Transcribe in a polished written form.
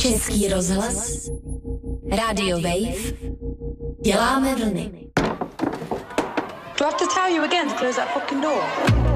Český rozhlas, Radio Wave, děláme vlny. Do I have to tell you again to close that fucking door?